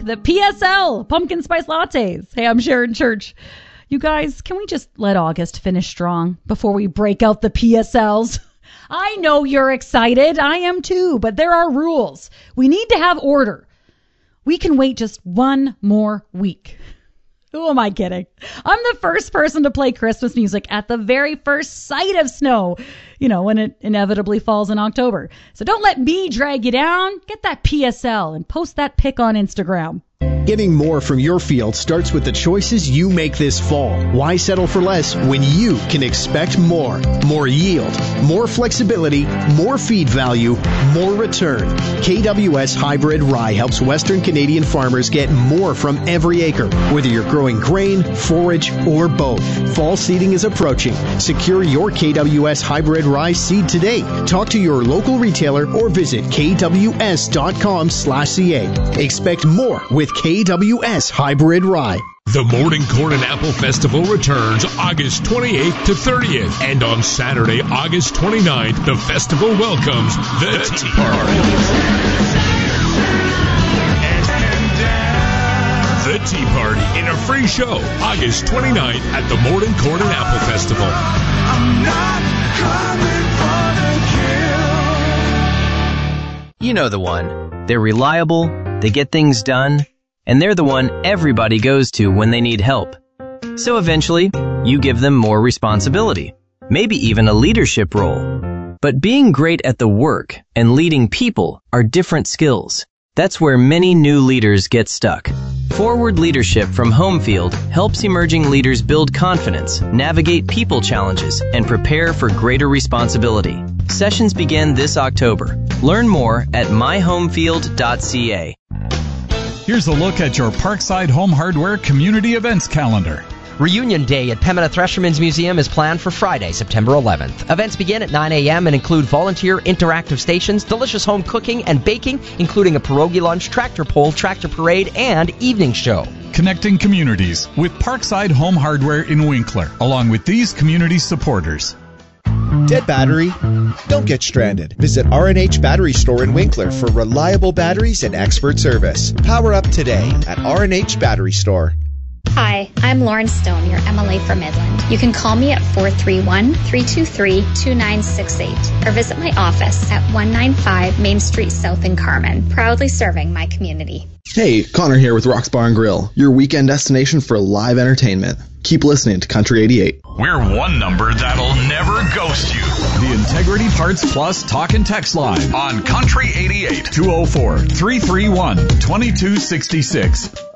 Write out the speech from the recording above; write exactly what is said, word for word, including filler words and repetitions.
the P S L, pumpkin spice lattes. Hey, I'm Sharon Church. You guys, can we just let August finish strong before we break out the P S Ls? I know you're excited. I am too, but there are rules. We need to have order. We can wait just one more week. Who am I kidding? I'm the first person to play Christmas music at the very first sight of snow, you know, when it inevitably falls in October. So don't let me drag you down. Get that P S L and post that pic on Instagram. Getting more from your field starts with the choices you make this fall. Why settle for less when you can expect more? More yield, more flexibility, more feed value, more return. K W S Hybrid Rye helps Western Canadian farmers get more from every acre, whether you're growing grain, forage, or both. Fall seeding is approaching. Secure your K W S Hybrid Rye seed today. Talk to your local retailer or visit k w s dot com slash c a. Expect more with K W S Hybrid Rye. The Morning Corn and Apple Festival returns August twenty-eighth to thirtieth. And on Saturday, August twenty-ninth, the festival welcomes the, the Tea Party. The Tea Party in a free show, August twenty-ninth at the Morning Corn and Apple Festival. I'm not coming for the kill. You know the one. They're reliable, they get things done, and they're the one everybody goes to when they need help. So eventually, you give them more responsibility, maybe even a leadership role. But being great at the work and leading people are different skills. That's where many new leaders get stuck. Forward Leadership from Homefield helps emerging leaders build confidence, navigate people challenges, and prepare for greater responsibility. Sessions begin this October. Learn more at my homefield dot c a. Here's a look at your Parkside Home Hardware Community Events calendar. Reunion Day at Pembina Thresherman's Museum is planned for Friday, September eleventh. Events begin at nine a.m. and include volunteer interactive stations, delicious home cooking and baking, including a pierogi lunch, tractor pull, tractor parade, and evening show. Connecting communities with Parkside Home Hardware in Winkler, along with these community supporters. Dead battery? Don't get stranded. Visit R and H Battery Store in Winkler for reliable batteries and expert service. Power up today at R and H Battery Store. Hi, I'm Lauren Stone, your M L A for Midland. You can call me at four three one, three two three, two nine six eight or visit my office at one ninety-five Main Street South in Carmen, proudly serving my community. Hey, Connor here with Rock's Bar and Grill, your weekend destination for live entertainment. Keep listening to Country eighty-eight. We're one number that'll never ghost you. The Integrity Parts Plus Talk and Text line on Country eighty-eight. two oh four, three three one, two two six six.